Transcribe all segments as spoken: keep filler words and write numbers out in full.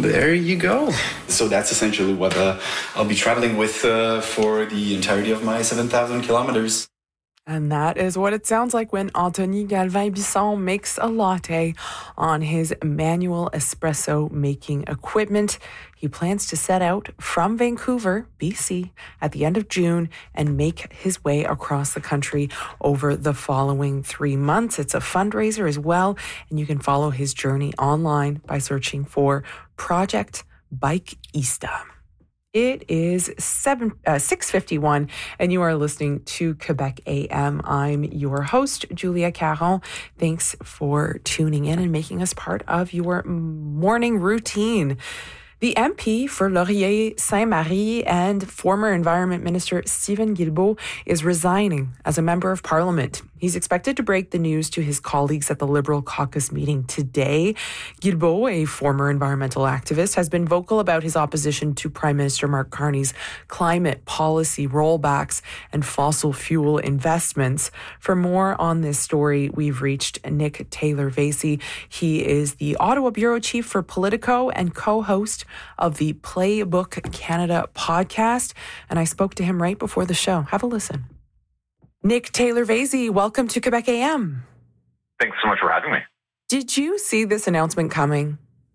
There you go. So that's essentially what uh, I'll be traveling with uh, for the entirety of my seven thousand kilometers. And that is what it sounds like when Anthony Galvin-Bisson makes a latte on his manual espresso making equipment. He plans to set out from Vancouver, B C, at the end of June and make his way across the country over the following three months. It's a fundraiser as well, and you can follow his journey online by searching for Project Bikeista. It is seven uh, six fifty-one, and you are listening to Quebec A M. I'm your host, Julia Caron. Thanks for tuning in and making us part of your morning routine. The M P for Laurier-Saint-Marie and former Environment Minister Steven Guilbeault is resigning as a member of Parliament. He's expected to break the news to his colleagues at the Liberal caucus meeting today. Guilbeault, a former environmental activist, has been vocal about his opposition to Prime Minister Mark Carney's climate policy rollbacks and fossil fuel investments. For more on this story, we've reached Nick Taylor-Vasey. He is the Ottawa Bureau Chief for Politico and co-host of the Playbook Canada podcast. And I spoke to him right before the show. Have a listen. Nick Taylor-Vasey, welcome to Quebec A M. Thanks so much for having me. Did you see this announcement coming?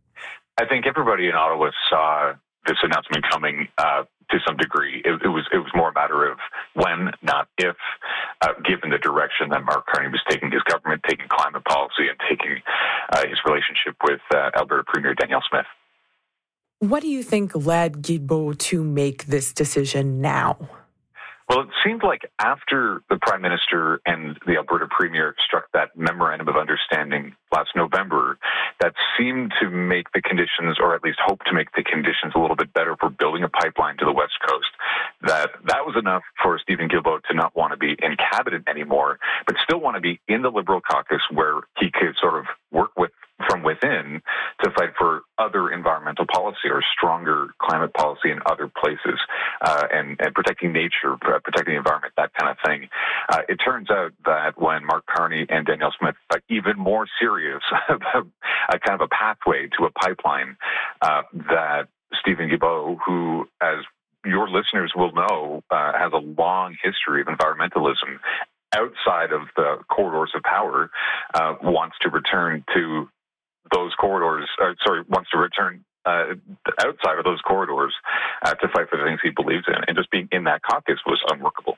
I think everybody in Ottawa saw this announcement coming uh, to some degree. It, it was it was more a matter of when, not if, uh, given the direction that Mark Carney was taking his government, taking climate policy, and taking uh, his relationship with uh, Alberta Premier Danielle Smith. What do you think led Guilbeault to make this decision now? Well, it seemed like after the Prime Minister and the Alberta Premier struck that memorandum of understanding last November, that seemed to make the conditions, or at least hope to make the conditions a little bit better for building a pipeline to the West Coast, that that was enough for Steven Guilbeault to not want to be in cabinet anymore, but still want to be in the Liberal caucus where he could sort of work with from within to fight for other environmental policy or stronger climate policy in other places, uh, and, and protecting nature, protecting the environment, that kind of thing. Uh, it turns out that when Mark Carney and Danielle Smith got even more serious about a kind of a pathway to a pipeline, uh, that Steven Guilbeault, who, as your listeners will know, uh, has a long history of environmentalism outside of the corridors of power, uh, wants to return to those corridors, or, sorry, wants to return uh, outside of those corridors uh, to fight for the things he believes in. And just being in that caucus was unworkable.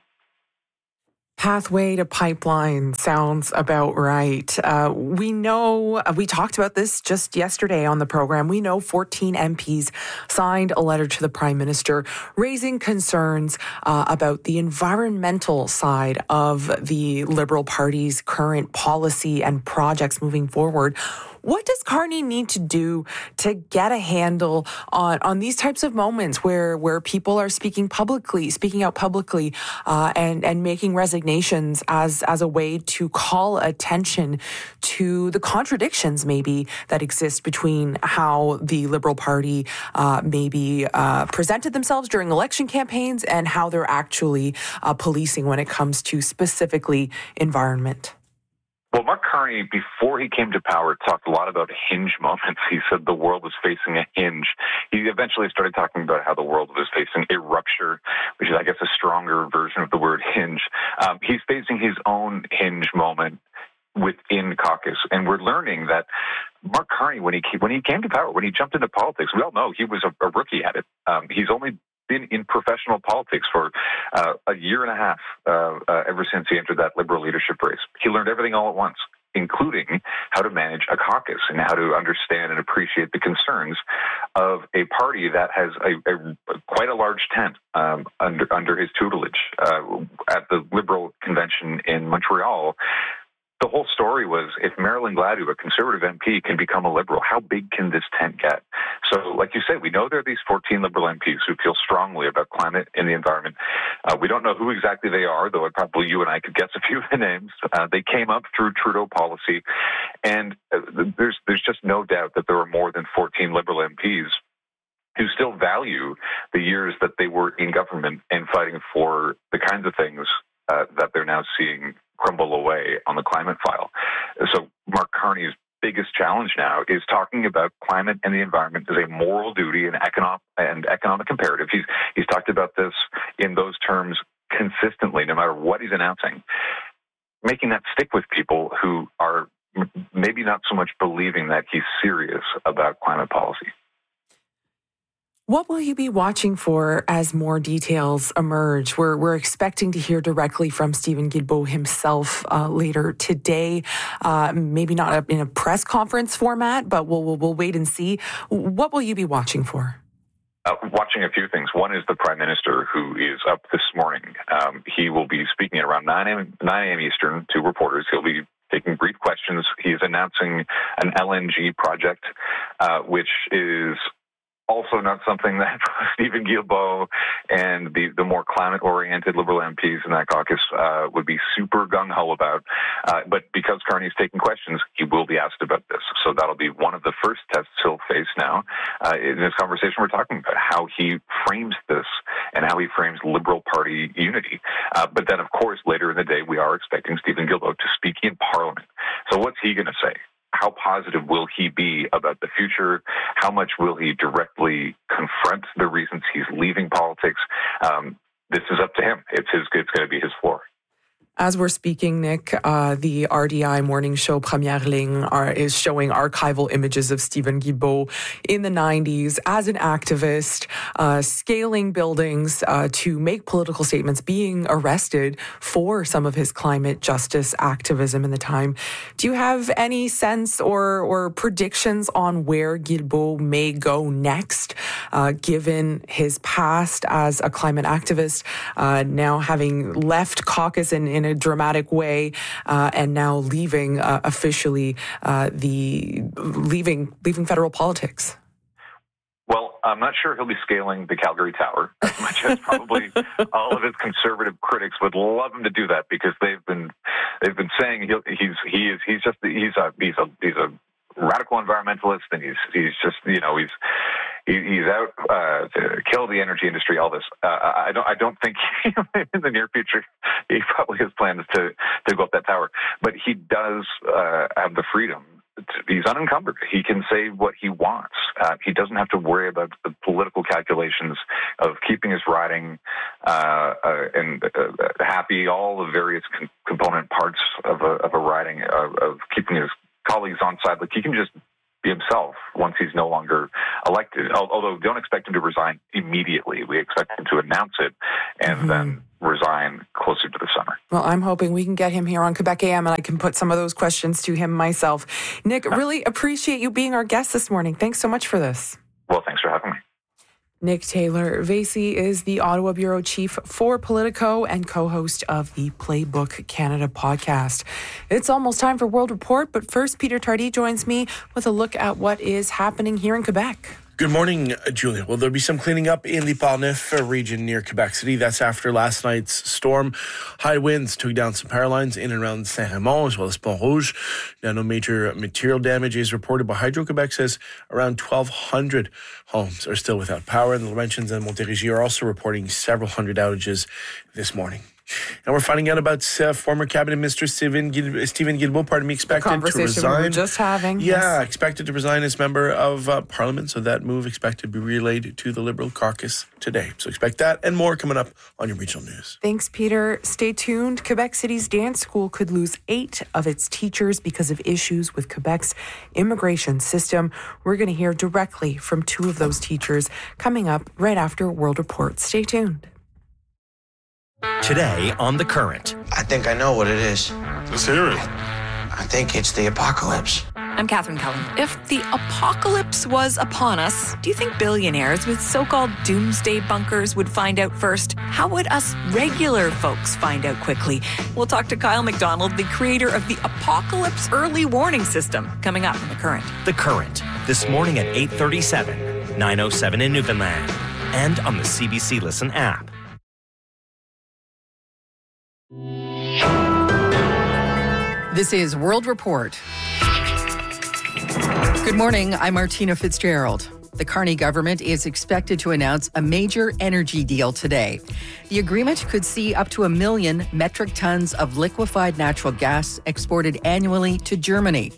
Pathway to pipeline sounds about right. Uh, we know, we talked about this just yesterday on the program. We know fourteen M Ps signed a letter to the Prime Minister raising concerns uh, about the environmental side of the Liberal Party's current policy and projects moving forward. What does Carney need to do to get a handle on, on these types of moments where, where people are speaking publicly, speaking out publicly, uh, and, and making resignations as, as a way to call attention to the contradictions maybe that exist between how the Liberal Party uh, maybe uh, presented themselves during election campaigns and how they're actually uh, policing when it comes to specifically environment? Well, Mark Carney, before he came to power, talked a lot about hinge moments. He said the world was facing a hinge. He eventually started talking about how the world was facing a rupture, which is, I guess, a stronger version of the word hinge. Um, he's facing his own hinge moment within caucus. And we're learning that Mark Carney, when he when he came to power, when he jumped into politics, we all know he was a, a rookie at it. Um, he's only been in professional politics for uh, a year and a half uh, uh, ever since he entered that Liberal leadership race. He learned everything all at once, including how to manage a caucus and how to understand and appreciate the concerns of a party that has a, a quite a large tent um, under under his tutelage. Uh, at the Liberal convention in Montreal, the whole story was, if Marilyn Gladu, a Conservative M P, can become a Liberal, how big can this tent get? So, like you said, we know there are these fourteen Liberal M Ps who feel strongly about climate and the environment. Uh, we don't know who exactly they are, though probably you and I could guess a few of the names. Uh, they came up through Trudeau policy, and uh, there's there's just no doubt that there are more than fourteen Liberal M Ps who still value the years that they were in government and fighting for the kinds of things uh, that they're now seeing crumble away on the climate file. So Mark Carney's biggest challenge now is talking about climate and the environment as a moral duty and economic and economic imperative. He's he's talked about this in those terms consistently, no matter what he's announcing, making that stick with people who are maybe not so much believing that he's serious about climate policy. What will you be watching for as more details emerge? We're we're expecting to hear directly from Steven Guilbeault himself uh, later today. Uh, maybe not a, in a press conference format, but we'll, we'll we'll wait and see. What will you be watching for? Uh, watching a few things. One is the Prime Minister, who is up this morning. Um, he will be speaking at around nine a.m. Eastern to reporters. He'll be taking brief questions. He's announcing an L N G project, uh, which is also not something that Steven Guilbeault and the, the more climate-oriented Liberal M Ps in that caucus uh, would be super gung-ho about. Uh, but because Carney's taking questions, he will be asked about this. So that'll be one of the first tests he'll face now. Uh, in this conversation, we're talking about how he frames this and how he frames Liberal Party unity. Uh, but then, of course, later in the day, we are expecting Steven Guilbeault to speak in Parliament. So what's he going to say? How positive will he be about the future? How much will he directly confront the reasons he's leaving politics? Um, this is up to him. It's his. It's going to be his floor. As we're speaking, Nick, uh, the R D I morning show Première Ligne are, is showing archival images of Steven Guilbeault in the nineties as an activist, uh, scaling buildings uh, to make political statements, being arrested for some of his climate justice activism in the time. Do you have any sense or, or predictions on where Guilbeault may go next, uh, given his past as a climate activist, uh, now having left caucus in, in a dramatic way, uh, and now leaving uh, officially uh, the leaving leaving federal politics? Well, I'm not sure he'll be scaling the Calgary Tower as much as probably all of his conservative critics would love him to do that, because they've been they've been saying he'll, he's he is he's just he's a he's a he's a radical environmentalist, and he's he's just you know he's. He's out uh, to kill the energy industry. All this, uh, I don't. I don't think in the near future he probably has plans to to go up that tower. But he does uh, have the freedom. To, he's unencumbered. He can say what he wants. Uh, he doesn't have to worry about the political calculations of keeping his riding uh, uh, and uh, happy. All the various con- component parts of a of a riding of, of keeping his colleagues on side. Like, he can just be himself once he's no longer elected. Although don't expect him to resign immediately. We expect him to announce it and mm-hmm. then resign closer to the summer. Well, I'm hoping we can get him here on Quebec A M and I can put some of those questions to him myself. Nick, really appreciate you being our guest this morning. Thanks so much for this. Well, thanks for having me. Nick Taylor-Vasey is the Ottawa Bureau Chief for Politico and co-host of the Playbook Canada podcast. It's almost time for World Report, but first, Peter Tardy joins me with a look at what is happening here in Quebec. Good morning, Julia. Well, there'll be some cleaning up in the Pont-Neuf region near Quebec City. That's after last night's storm. High winds took down some power lines in and around Saint-Raymond as well as Pont-Rouge. Now, no major material damage is reported, but Hydro-Quebec says around twelve hundred homes are still without power. And the Laurentians and Montérégie are also reporting several hundred outages this morning. And we're finding out about uh, former Cabinet Minister Steven, Gil- Steven Guilbeault, pardon me, expected to resign. We were just having. Yeah, yes. expected to resign as member of uh, Parliament. So that move expected to be relayed to the Liberal caucus today. So expect that and more coming up on your regional news. Thanks, Peter. Stay tuned. Quebec City's dance school could lose eight of its teachers because of issues with Quebec's immigration system. We're going to hear directly from two of those teachers coming up right after World Report. Stay tuned. Today on The Current. I think I know what it is. Let's hear it. I think it's the apocalypse. I'm Catherine Cullen. If the apocalypse was upon us, do you think billionaires with so-called doomsday bunkers would find out first? How would us regular folks find out quickly? We'll talk to Kyle McDonald, the creator of the Apocalypse Early Warning System, coming up on The Current. The Current, this morning at eight thirty-seven, nine oh seven in Newfoundland, and on the C B C Listen app. This is World Report. Good morning, I'm Martina Fitzgerald. The Carney government is expected to announce a major energy deal today. The agreement could see up to a million metric tons of liquefied natural gas exported annually to Germany.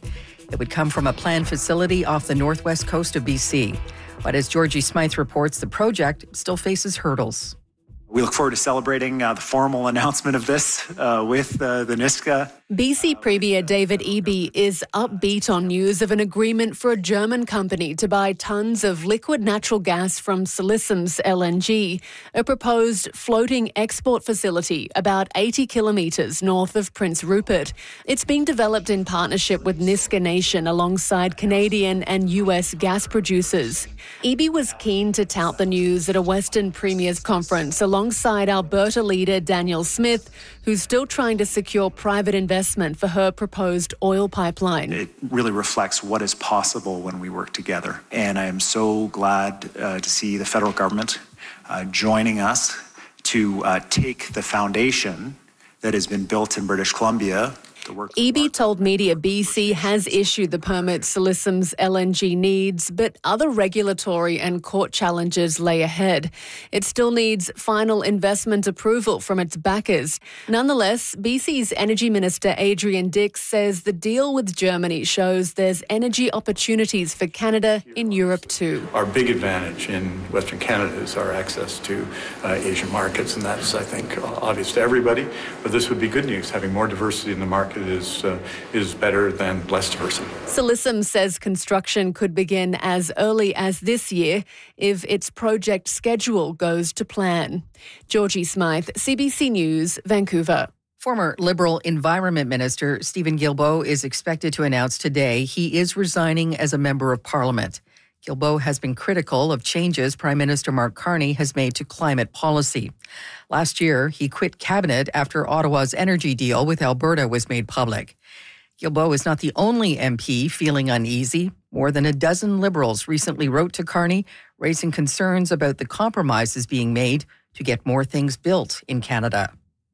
It would come from a planned facility off the northwest coast of B C. But as Georgie Smythe reports, the project still faces hurdles. We look forward to celebrating uh, the formal announcement of this uh, with uh, the Nisga'a. B C Premier David Eby is upbeat on news of an agreement for a German company to buy tons of liquid natural gas from Silicim's L N G, a proposed floating export facility about eighty kilometres north of Prince Rupert. It's being developed in partnership with Nisga'a Nation alongside Canadian and U S gas producers. Eby was keen to tout the news at a Western Premiers Conference alongside Alberta leader Danielle Smith, who's still trying to secure private investment for her proposed oil pipeline. It really reflects what is possible when we work together. And I am so glad uh, to see the federal government uh, joining us to uh, take the foundation that has been built in British Columbia. Eby told Media B C has issued the permit Silicim's L N G needs, but other regulatory and court challenges lay ahead. It still needs final investment approval from its backers. Nonetheless, B C's Energy Minister Adrian Dix says the deal with Germany shows there's energy opportunities for Canada in Europe too. Our big advantage in Western Canada is our access to uh, Asian markets, and that's, I think, obvious to everybody. But this would be good news. Having more diversity in the market is uh, is better than less diversity. Silicim says construction could begin as early as this year if its project schedule goes to plan. Georgie Smythe, C B C News, Vancouver. Former Liberal Environment Minister Stephen Guilbeault is expected to announce today he is resigning as a member of Parliament. Guilbeault has been critical of changes Prime Minister Mark Carney has made to climate policy. Last year, he quit cabinet after Ottawa's energy deal with Alberta was made public. Guilbeault is not the only M P feeling uneasy. More than a dozen Liberals recently wrote to Carney, raising concerns about the compromises being made to get more things built in Canada.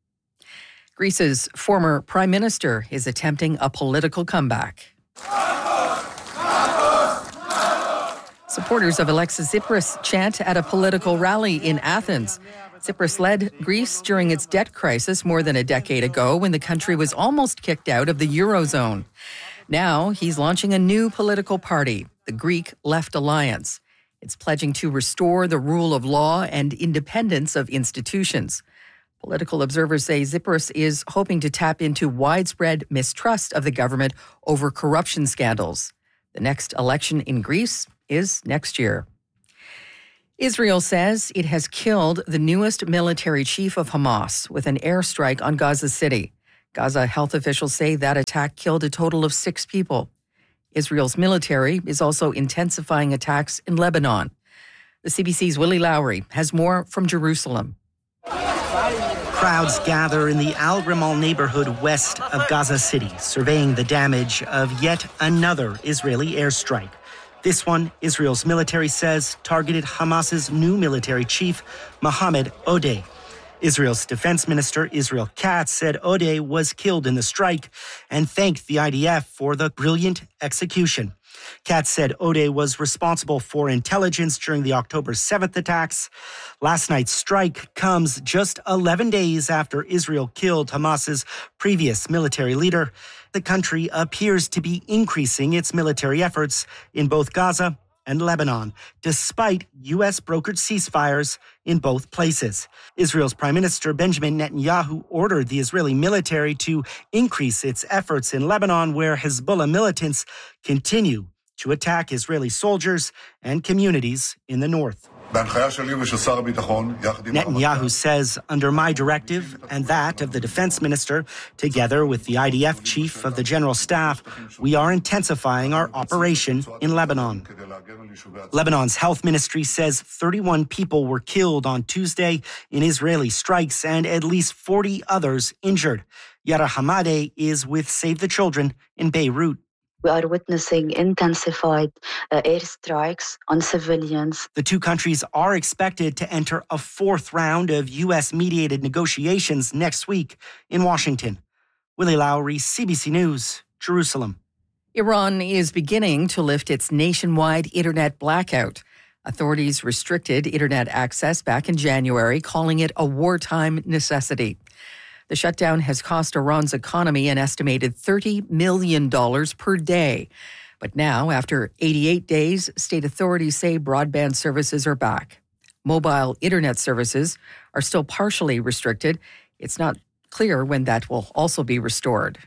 Greece's former Prime Minister is attempting a political comeback. Supporters of Alexis Tsipras chant at a political rally in Athens. Tsipras led Greece during its debt crisis more than a decade ago when the country was almost kicked out of the Eurozone. Now he's launching a new political party, the Greek Left Alliance. It's pledging to restore the rule of law and independence of institutions. Political observers say Tsipras is hoping to tap into widespread mistrust of the government over corruption scandals. The next election in Greece is next year. Israel says it has killed the newest military chief of Hamas with an airstrike on Gaza City. Gaza health officials say that attack killed a total of six people. Israel's military is also intensifying attacks in Lebanon. The C B C's Willie Lowry has more from Jerusalem. Crowds gather in the Al Rimal neighborhood west of Gaza City, surveying the damage of yet another Israeli airstrike. This one, Israel's military says, targeted Hamas's new military chief, Mohammed Odeh. Israel's defense minister, Israel Katz, said Odeh was killed in the strike and thanked the I D F for the brilliant execution. Katz said Odeh was responsible for intelligence during the October seventh attacks. Last night's strike comes just eleven days after Israel killed Hamas's previous military leader. The country appears to be increasing its military efforts in both Gaza and Lebanon, despite U S brokered ceasefires in both places. Israel's Prime Minister Benjamin Netanyahu ordered the Israeli military to increase its efforts in Lebanon, where Hezbollah militants continue to attack Israeli soldiers and communities in the north. Netanyahu says, under my directive and that of the defense minister, together with the I D F chief of the general staff, we are intensifying our operation in Lebanon. Lebanon's health ministry says thirty-one people were killed on Tuesday in Israeli strikes and at least forty others injured. Yara Hamadeh is with Save the Children in Beirut. We are witnessing intensified uh, airstrikes on civilians. The two countries are expected to enter a fourth round of U S-mediated negotiations next week in Washington. Willie Lowry, C B C News, Jerusalem. Iran is beginning to lift its nationwide internet blackout. Authorities restricted internet access back in January, calling it a wartime necessity. The shutdown has cost Iran's economy an estimated thirty million dollars per day. But now, after eighty-eight days, state authorities say broadband services are back. Mobile internet services are still partially restricted. It's not clear when that will also be restored.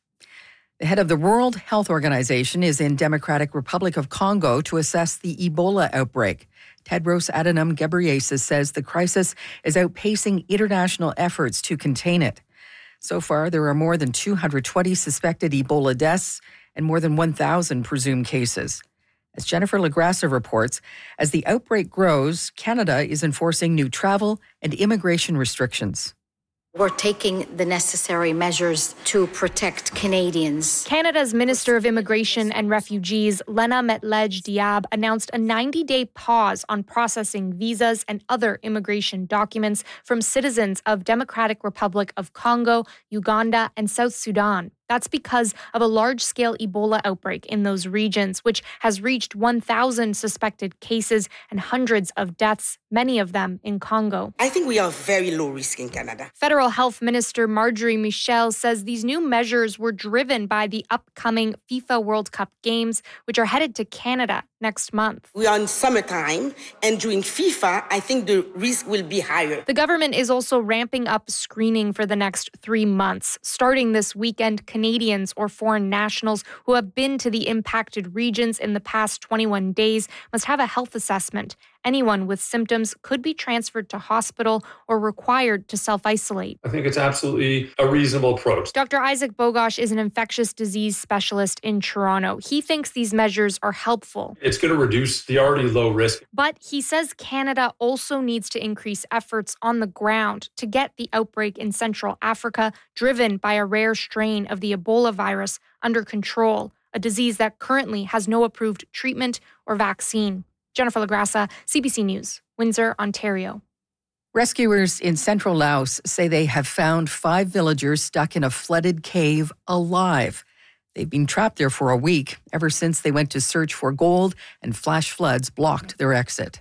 The head of the World Health Organization is in Democratic Republic of Congo to assess the Ebola outbreak. Tedros Adhanom Ghebreyesus says the crisis is outpacing international efforts to contain it. So far, there are more than two hundred twenty suspected Ebola deaths and more than one thousand presumed cases. As Jennifer Lagrassa reports, as the outbreak grows, Canada is enforcing new travel and immigration restrictions. We're taking the necessary measures to protect Canadians. Canada's Minister of Immigration and Refugees, Lena Metlej-Diab, announced a ninety-day pause on processing visas and other immigration documents from citizens of Democratic Republic of Congo, Uganda, and South Sudan. That's because of a large-scale Ebola outbreak in those regions, which has reached one thousand suspected cases and hundreds of deaths, many of them in Congo. I think we are very low risk in Canada. Federal Health Minister Marjorie Michel says these new measures were driven by the upcoming FIFA World Cup games, which are headed to Canada next month. We are in summertime, and during FIFA, I think the risk will be higher. The government is also ramping up screening for the next three months. Starting this weekend, Canadians or foreign nationals who have been to the impacted regions in the past twenty-one days must have a health assessment. Anyone with symptoms could be transferred to hospital or required to self-isolate. I think it's absolutely a reasonable approach. Doctor Isaac Bogosh is an infectious disease specialist in Toronto. He thinks these measures are helpful. It's going to reduce the already low risk. But he says Canada also needs to increase efforts on the ground to get the outbreak in Central Africa, driven by a rare strain of the Ebola virus, under control, a disease that currently has no approved treatment or vaccine. Jennifer Lagrassa, C B C News, Windsor, Ontario. Rescuers in central Laos say they have found five villagers stuck in a flooded cave alive. They've been trapped there for a week, ever since they went to search for gold and flash floods blocked their exit.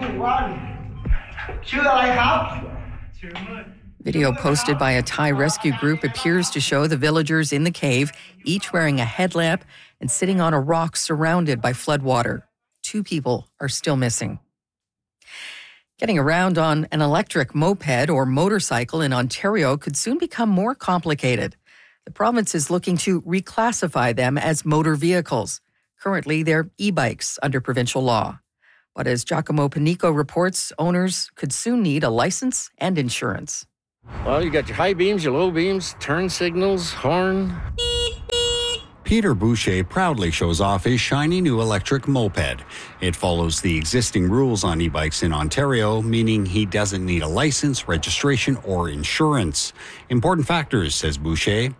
Video posted by a Thai rescue group appears to show the villagers in the cave, each wearing a headlamp and sitting on a rock surrounded by floodwater. Two people are still missing. Getting around on an electric moped or motorcycle in Ontario could soon become more complicated. The province is looking to reclassify them as motor vehicles. Currently, they're e-bikes under provincial law. But as Giacomo Panico reports, owners could soon need a license and insurance. Well, you got your high beams, your low beams, turn signals, horn. Peter Boucher proudly shows off his shiny new electric moped. It follows the existing rules on e-bikes in Ontario, meaning he doesn't need a license, registration, or insurance. Important factors, says Boucher.